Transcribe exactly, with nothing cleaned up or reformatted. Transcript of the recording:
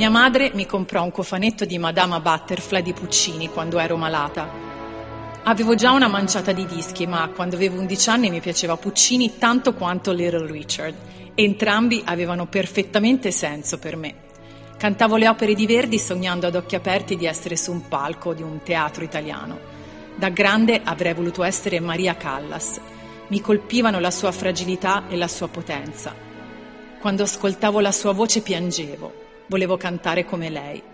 Mia madre mi comprò un cofanetto di Madama Butterfly di Puccini quando ero malata. Avevo già una manciata di dischi, ma quando avevo undici anni mi piaceva Puccini tanto quanto Little Richard. Entrambi avevano perfettamente senso per me. Cantavo le opere di Verdi sognando ad occhi aperti di essere su un palco di un teatro italiano. Da grande avrei voluto essere Maria Callas. Mi colpivano la sua fragilità e la sua potenza. Quando ascoltavo la sua voce piangevo. Volevo cantare come lei.